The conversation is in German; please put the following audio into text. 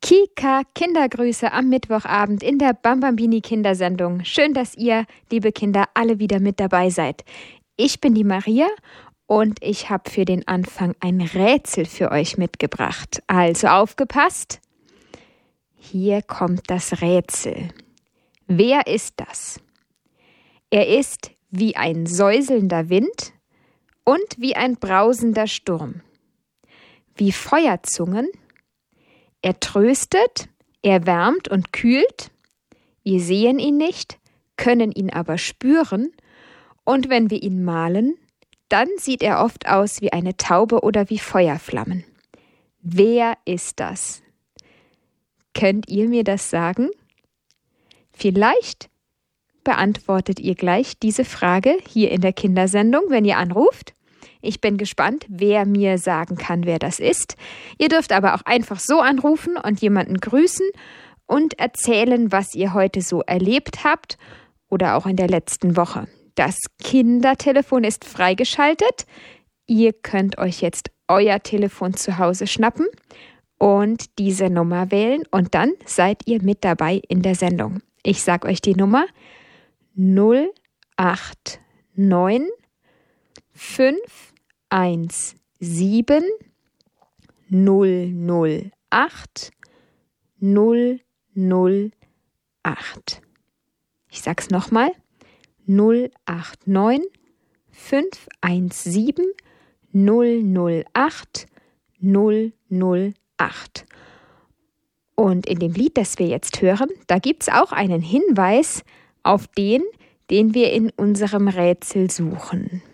Kika, Kindergrüße am Mittwochabend in der Bambambini Kindersendung. Schön, dass ihr, liebe Kinder, alle wieder mit dabei seid. Ich bin die Maria und ich habe für den Anfang ein Rätsel für euch mitgebracht. Also aufgepasst. Hier kommt das Rätsel. Wer ist das? Er ist wie ein säuselnder Wind und wie ein brausender Sturm. Wie Feuerzungen. Er tröstet, er wärmt und kühlt. Wir sehen ihn nicht, können ihn aber spüren. Und wenn wir ihn malen, dann sieht er oft aus wie eine Taube oder wie Feuerflammen. Wer ist das? Könnt ihr mir das sagen? Vielleicht beantwortet ihr gleich diese Frage hier in der Kindersendung, wenn ihr anruft. Ich bin gespannt, wer mir sagen kann, wer das ist. Ihr dürft aber auch einfach so anrufen und jemanden grüßen und erzählen, was ihr heute so erlebt habt oder auch in der letzten Woche. Das Kindertelefon ist freigeschaltet. Ihr könnt euch jetzt euer Telefon zu Hause schnappen und diese Nummer wählen und dann seid ihr mit dabei in der Sendung. Ich sage euch die Nummer 089 517 008 008. Ich sag's nochmal. 089 517 008 008. Und in dem Lied, das wir jetzt hören, da gibt's auch einen Hinweis auf den wir in unserem Rätsel suchen.